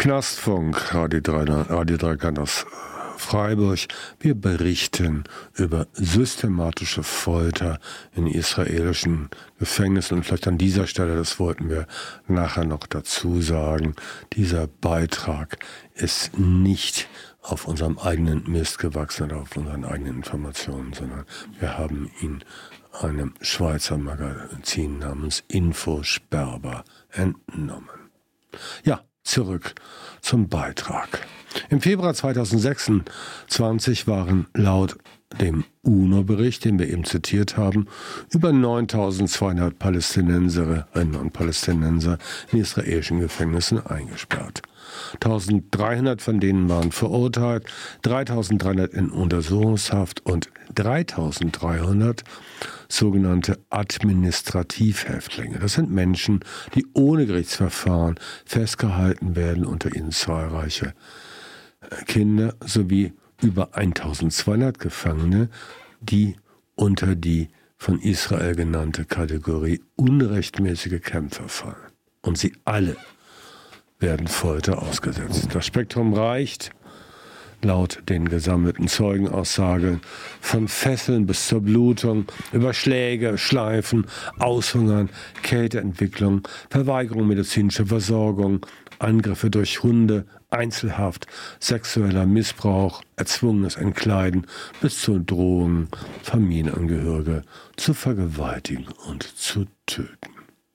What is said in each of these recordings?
Knastfunk, Radio Dreieckland aus Freiburg. Wir berichten über systematische Folter in israelischen Gefängnissen. Und vielleicht an dieser Stelle, das wollten wir nachher noch dazu sagen, dieser Beitrag ist nicht auf unserem eigenen Mist gewachsen oder auf unseren eigenen Informationen, sondern wir haben ihn einem Schweizer Magazin namens Info Sperber entnommen. Ja, zurück zum Beitrag. Im Februar 2026 waren laut dem UNO-Bericht, den wir eben zitiert haben, über 9.200 Palästinenserinnen und Palästinenser in israelischen Gefängnissen eingesperrt. 1.300 von denen waren verurteilt, 3.300 in Untersuchungshaft und 3.300 sogenannte Administrativhäftlinge. Das sind Menschen, die ohne Gerichtsverfahren festgehalten werden, unter ihnen zahlreiche Kinder sowie über 1.200 Gefangene, die unter die von Israel genannte Kategorie unrechtmäßige Kämpfer fallen. Und sie alle werden Folter ausgesetzt. Das Spektrum reicht, laut den gesammelten Zeugenaussagen, von Fesseln bis zur Blutung, über Schläge, Schleifen, Aushungern, Kälteentwicklung, Verweigerung medizinischer Versorgung, Angriffe durch Hunde, Einzelhaft, sexueller Missbrauch, erzwungenes Entkleiden bis zu Drohungen, Familienangehörige zu vergewaltigen und zu töten.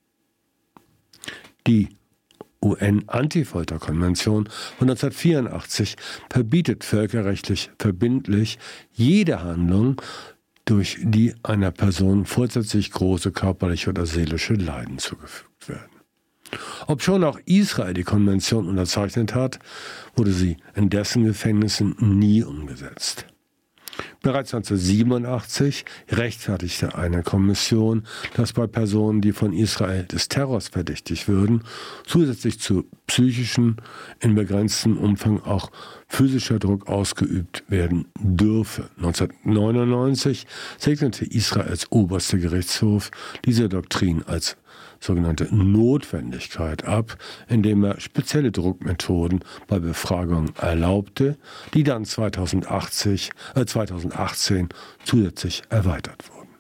Die UN-Antifolterkonvention von 1984 verbietet völkerrechtlich verbindlich jede Handlung, durch die einer Person vorsätzlich große körperliche oder seelische Leiden zugefügt werden. Obschon auch Israel die Konvention unterzeichnet hat, wurde sie in dessen Gefängnissen nie umgesetzt. Bereits 1987 rechtfertigte eine Kommission, dass bei Personen, die von Israel des Terrors verdächtigt würden, zusätzlich zu psychischen, in begrenztem Umfang auch physischer Druck ausgeübt werden dürfe. 1999 segnete Israels oberster Gerichtshof diese Doktrin als sogenannte Notwendigkeit ab, indem er spezielle Druckmethoden bei Befragungen erlaubte, die dann 2018 zusätzlich erweitert wurden.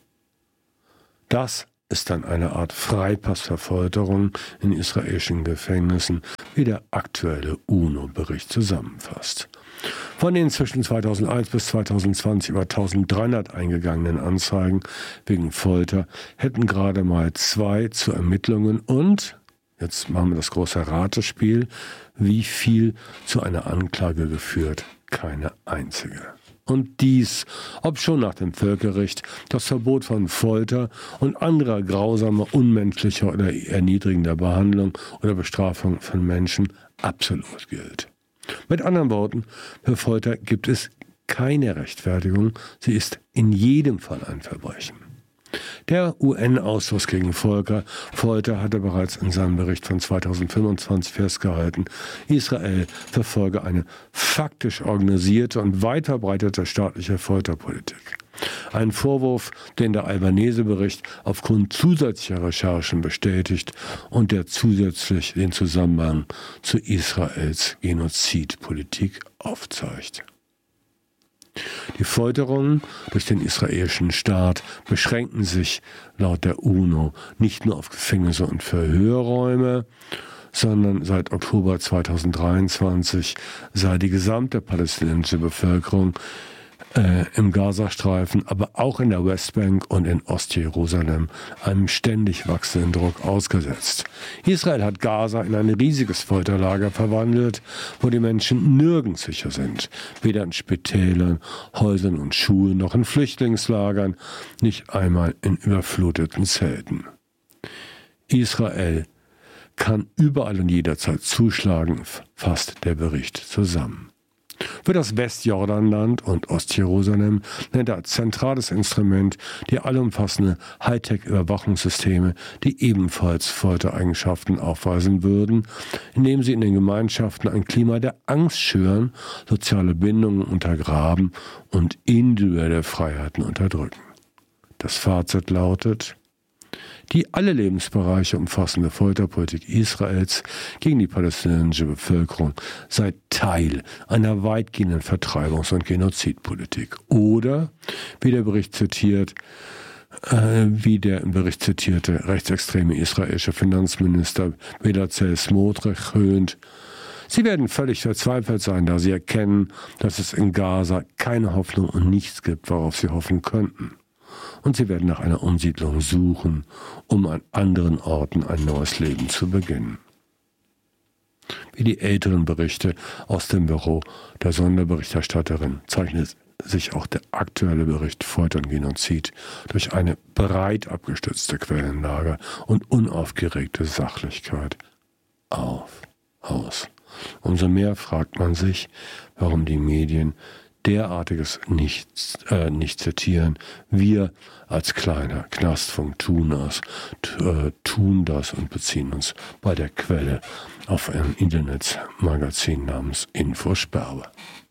Das ist dann eine Art Freipass für Folterung in israelischen Gefängnissen, wie der aktuelle UNO-Bericht zusammenfasst. Von den zwischen 2001 bis 2020 über 1.300 eingegangenen Anzeigen wegen Folter hätten gerade mal 2 zu Ermittlungen und, jetzt machen wir das große Ratespiel, wie viel zu einer Anklage geführt? Keine einzige. Und dies, obschon nach dem Völkerrecht das Verbot von Folter und anderer grausamer, unmenschlicher oder erniedrigender Behandlung oder Bestrafung von Menschen absolut gilt. Mit anderen Worten, für Folter gibt es keine Rechtfertigung, sie ist in jedem Fall ein Verbrechen. Der UN-Ausschuss gegen Folter hatte bereits in seinem Bericht von 2025 festgehalten, Israel verfolge eine faktisch organisierte und weit verbreitete staatliche Folterpolitik. Ein Vorwurf, den der Albanese-Bericht aufgrund zusätzlicher Recherchen bestätigt und der zusätzlich den Zusammenhang zu Israels Genozidpolitik aufzeigt. Die Folterungen durch den israelischen Staat beschränken sich laut der UNO nicht nur auf Gefängnisse und Verhörräume, sondern seit Oktober 2023 sei die gesamte palästinensische Bevölkerung im Gazastreifen, aber auch in der Westbank und in Ostjerusalem einem ständig wachsenden Druck ausgesetzt. Israel hat Gaza in ein riesiges Folterlager verwandelt, wo die Menschen nirgends sicher sind. Weder in Spitälern, Häusern und Schulen noch in Flüchtlingslagern, nicht einmal in überfluteten Zelten. Israel kann überall und jederzeit zuschlagen, fasst der Bericht zusammen. Für das Westjordanland und Ostjerusalem nennt er als zentrales Instrument die allumfassende Hightech-Überwachungssysteme, die ebenfalls Foltereigenschaften aufweisen würden, indem sie in den Gemeinschaften ein Klima der Angst schüren, soziale Bindungen untergraben und individuelle Freiheiten unterdrücken. Das Fazit lautet: Die alle Lebensbereiche umfassende Folterpolitik Israels gegen die palästinensische Bevölkerung sei Teil einer weitgehenden Vertreibungs- und Genozidpolitik. Oder, wie der im Bericht zitierte rechtsextreme israelische Finanzminister Bezalel Smotrich höhnt: Sie werden völlig verzweifelt sein, da sie erkennen, dass es in Gaza keine Hoffnung und nichts gibt, worauf sie hoffen könnten. Und sie werden nach einer Umsiedlung suchen, um an anderen Orten ein neues Leben zu beginnen. Wie die älteren Berichte aus dem Büro der Sonderberichterstatterin zeichnet sich auch der aktuelle Bericht Folter und Genozid durch eine breit abgestützte Quellenlage und unaufgeregte Sachlichkeit aus. Umso mehr fragt man sich, warum die Medien derartiges nicht zitieren. Wir als kleiner Knastfunk tun das und beziehen uns bei der Quelle auf ein Internetmagazin namens Info Sperber.